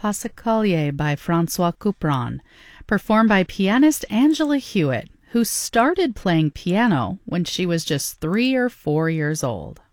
Passacaglie by Francois Couperin, performed by pianist Angela Hewitt, who started playing piano when she was just 3 or 4 years old.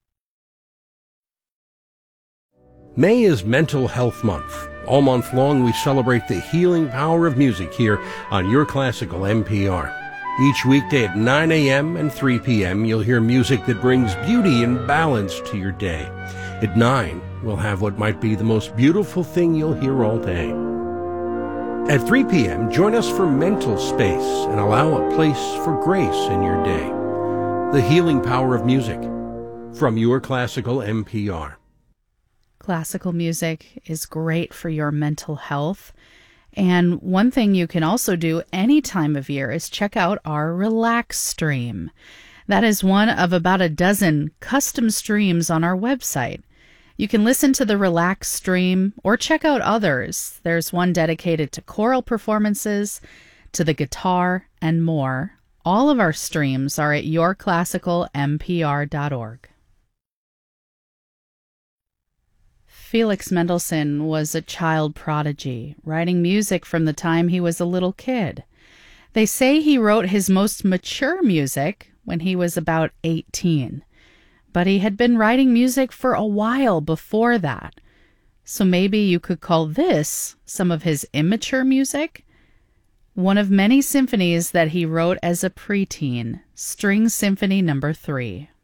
May is Mental Health Month. All month long, we celebrate the healing power of music here on Your Classical NPR. Each weekday at 9 a.m. and 3 p.m., you'll hear music that brings beauty and balance to your day. At 9, we'll have what might be the most beautiful thing you'll hear all day. At 3 p.m., join us for Mental Space and allow a place for grace in your day. The healing power of music from Your Classical NPR. Classical music is great for your mental health. And one thing you can also do any time of year is check out our Relax stream. That is one of about a dozen custom streams on our website. You can listen to the Relax stream or check out others. There's one dedicated to choral performances, to the guitar, and more. All of our streams are at yourclassicalmpr.org. Felix Mendelssohn was a child prodigy, writing music from the time he was a little kid. They say he wrote his most mature music when he was about 18, but he had been writing music for a while before that. So maybe you could call this some of his immature music? One of many symphonies that he wrote as a preteen, String Symphony No. 3.